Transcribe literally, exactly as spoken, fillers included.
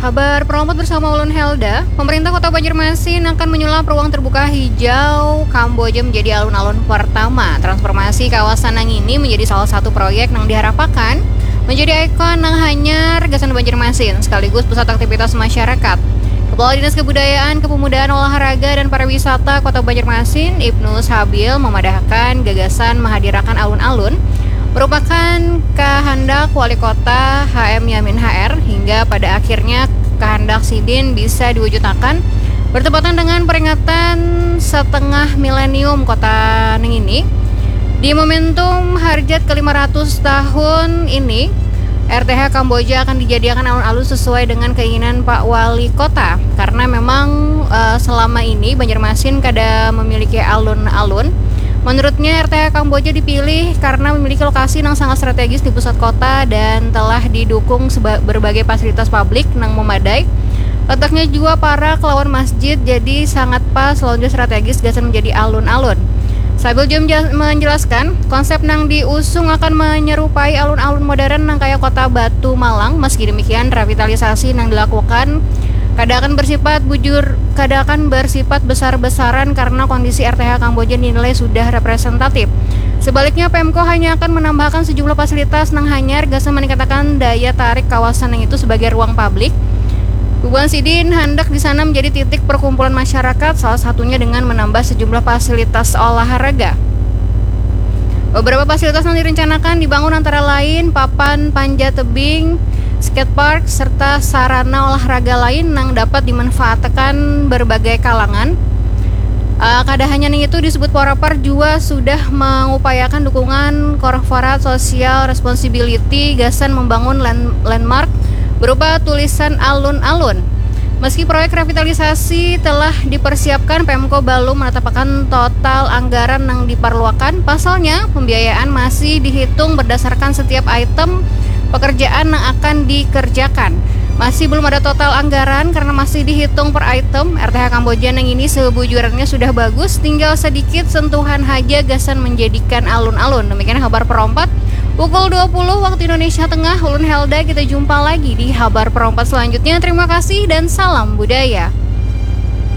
Kabar Prompot bersama Ulun Helda. Pemerintah Kota Banjarmasin akan menyulap ruang terbuka hijau Kamboja menjadi alun-alun pertama. Transformasi kawasan nang ini menjadi salah satu proyek yang diharapkan menjadi ikon nang hanyar gasan Banjarmasin sekaligus pusat aktivitas masyarakat. Kepala Dinas Kebudayaan, Kepemudaan, Olahraga, dan Pariwisata Kota Banjarmasin, Ibnu Sabil, memadahkan gagasan menghadirkan alun-alun merupakan kehendak Wali Kota H M Yamin H R hingga pada akhirnya kehendak Sidin bisa diwujudkan bertepatan dengan peringatan setengah milenium Kota Ning ini. Di momentum Harjat ke lima ratus tahun ini, R T H Kamboja akan dijadikan alun-alun sesuai dengan keinginan Pak Wali Kota karena memang uh, selama ini Banjarmasin kada memiliki alun-alun. Menurutnya R T H Kamboja dipilih karena memiliki lokasi yang sangat strategis di pusat kota dan telah didukung seba- berbagai fasilitas publik yang memadai. Letaknya juga para kelawan masjid jadi sangat pas lawan strategis gasan menjadi alun-alun. Sabil juga menjelaskan konsep nang diusung akan menyerupai alun-alun modern nang kayak kota Batu Malang. Meski demikian revitalisasi yang dilakukan kada akan bersifat bujur, kada akan bersifat besar-besaran karena kondisi R T H Kamboja dinilai sudah representatif. Sebaliknya Pemko hanya akan menambahkan sejumlah fasilitas nang hanyar gasan meningkatkan daya tarik kawasan yang itu sebagai ruang publik. Buban Sidin hendak di sana menjadi titik perkumpulan masyarakat, salah satunya dengan menambah sejumlah fasilitas olahraga. Beberapa fasilitas yang direncanakan dibangun antara lain papan panjat tebing, skatepark, serta sarana olahraga lain yang dapat dimanfaatkan berbagai kalangan. Uh, kada hanya itu disebut Porapar juga sudah mengupayakan dukungan corporate social responsibility gasan membangun land, landmark berupa tulisan alun-alun. Meski proyek revitalisasi telah dipersiapkan, Pemko belum menetapkan total anggaran yang diperlukan. Pasalnya, pembiayaan masih dihitung berdasarkan setiap item pekerjaan yang akan dikerjakan. Masih belum ada total anggaran karena masih dihitung per item. R T H Kamboja yang ini sebujurannya sudah bagus, tinggal sedikit sentuhan haja gasan menjadikan alun-alun. Demikian kabar Perompat pukul dua puluh waktu Indonesia Tengah. Ulun Helda, kita jumpa lagi di kabar Perompat selanjutnya. Terima kasih dan salam budaya.